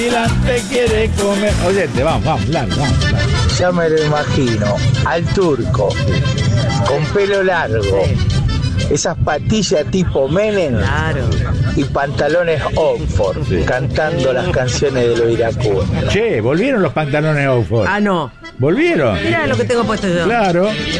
Te quiere comer. Oyente, vamos, vamos. Ya me lo imagino, al turco, con pelo largo, esas patillas tipo Menem, Claro. y pantalones Oxford, cantando las canciones de los iracundos. Che, volvieron los pantalones Oxford. Ah, no. ¿Volvieron? Mira lo que tengo puesto yo. Claro.